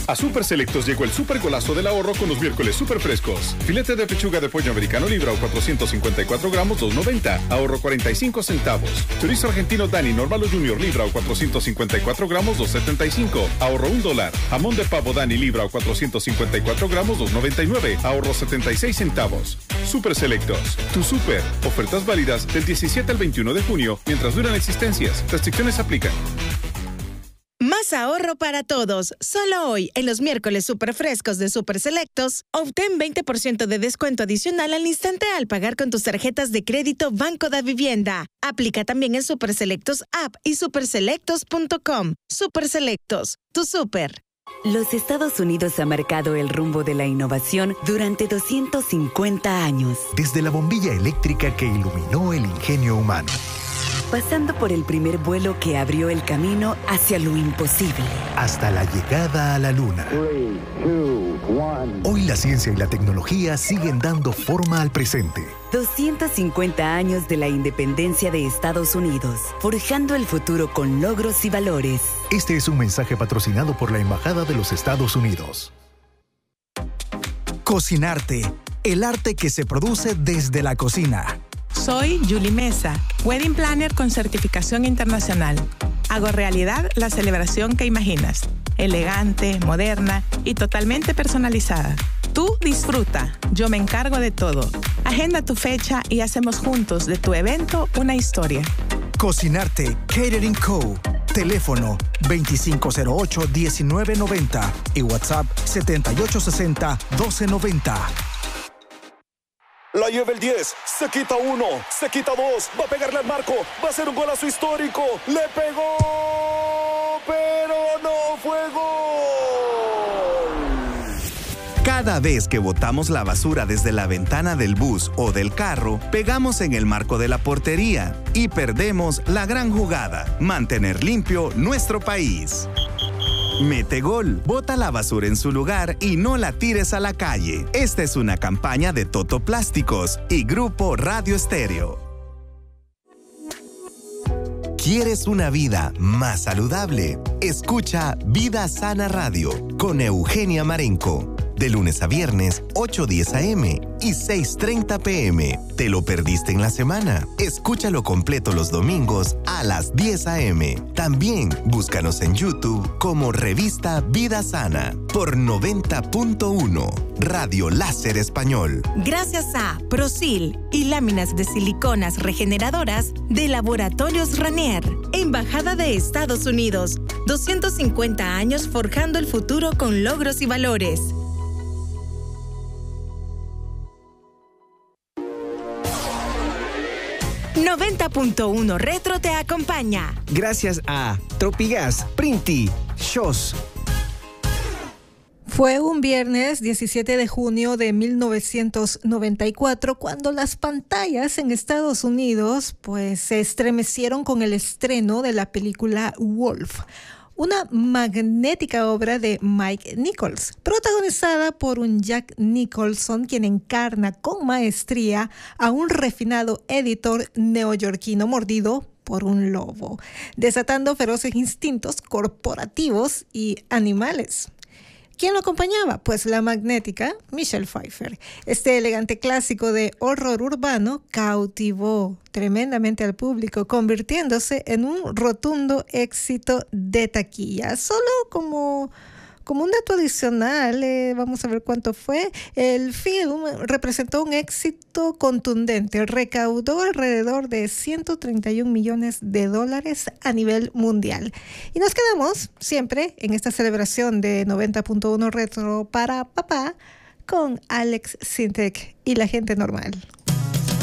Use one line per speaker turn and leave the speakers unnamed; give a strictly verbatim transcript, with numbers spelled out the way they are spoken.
A Super Selectos llegó el super golazo del ahorro con los miércoles super frescos. Filete de pechuga de pollo americano libra o cuatrocientos cincuenta y cuatro gramos, dos noventa. Ahorro cuarenta y cinco centavos. Chorizo argentino Dani normal o junior libra o cuatrocientos cincuenta y cuatro gramos, dos setenta y cinco. Ahorro un dólar. Jamón de pavo Dani libra o cuatrocientos cincuenta y cuatro gramos, dos noventa y nueve. Ahorro setenta y seis centavos. Super Selectos. Tu super. Ofertas válidas del diecisiete al veintiuno de junio mientras duran existencias. Restricciones aplican.
Más ahorro para todos. Solo hoy, en los miércoles super frescos de Super Selectos, obtén veinte por ciento de descuento adicional al instante al pagar con tus tarjetas de crédito Banco da Vivienda. Aplica también en Super Selectos App y super selectos punto com. Super Selectos, tu super.
Los Estados Unidos ha marcado el rumbo de la innovación durante doscientos cincuenta años.
Desde la bombilla eléctrica que iluminó el ingenio humano,
pasando por el primer vuelo que abrió el camino hacia lo imposible,
hasta la llegada a la Luna.
Three, two, one.
Hoy la ciencia y la tecnología siguen dando forma al presente.
doscientos cincuenta años de la independencia de Estados Unidos, forjando el futuro con logros y valores.
Este es un mensaje patrocinado por la Embajada de los Estados Unidos.
Cocinarte, el arte que se produce desde la cocina.
Soy Julie Mesa, Wedding Planner con certificación internacional. Hago realidad la celebración que imaginas. Elegante, moderna y totalmente personalizada. Tú disfruta, yo me encargo de todo. Agenda tu fecha y hacemos juntos de tu evento una historia.
Cocinarte, Catering Co. Teléfono veinticinco cero ocho, diecinueve noventa y WhatsApp setenta y ocho sesenta, doce noventa.
La lleva el diez, se quita uno, se quita dos, va a pegarle al marco, va a ser un golazo histórico, le pegó, pero no fue gol.
Cada vez que botamos la basura desde la ventana del bus o del carro, pegamos en el marco de la portería y perdemos la gran jugada, mantener limpio nuestro país. Mete gol, bota la basura en su lugar y no la tires a la calle. Esta es una campaña de Toto Plásticos y Grupo Radio Estéreo. ¿Quieres una vida más saludable? Escucha Vida Sana Radio con Eugenia Marenco. De lunes a viernes, ocho diez a eme y seis treinta pe eme. ¿Te lo perdiste en la semana? Escúchalo completo los domingos a las diez a eme. También búscanos en YouTube como Revista Vida Sana por noventa punto uno Radio Láser Español.
Gracias a Prosil y láminas de siliconas regeneradoras de Laboratorios Ranier. Embajada de Estados Unidos. doscientos cincuenta años forjando el futuro con logros y valores. noventa punto uno Retro te acompaña.
Gracias a Tropigas, Printi, Shows.
Fue un viernes diecisiete de junio de mil novecientos noventa y cuatro cuando las pantallas en Estados Unidos pues se estremecieron con el estreno de la película Wolf, una magnética obra de Mike Nichols, protagonizada por un Jack Nicholson quien encarna con maestría a un refinado editor neoyorquino mordido por un lobo, desatando feroces instintos corporativos y animales. ¿Quién lo acompañaba? Pues la magnética Michelle Pfeiffer. Este elegante clásico de horror urbano cautivó tremendamente al público, convirtiéndose en un rotundo éxito de taquilla. Solo como, como un dato adicional, eh, vamos a ver cuánto fue. El film representó un éxito contundente, recaudó alrededor de ciento treinta y un millones de dólares a nivel mundial. Y nos quedamos siempre en esta celebración de noventa punto uno Retro para papá con Alex Sintek y la gente normal.